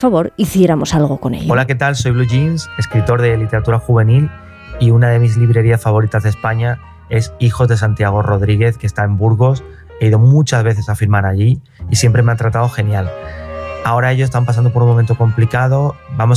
favor, hiciéramos algo con ello. Hola, ¿qué tal? Soy Blue Jeans, escritor de literatura juvenil, y una de mis librerías favoritas de España es Hijos de Santiago Rodríguez, que está en Burgos. He ido muchas veces a firmar allí y siempre me han tratado genial. Ahora ellos están pasando por un momento complicado. Vamos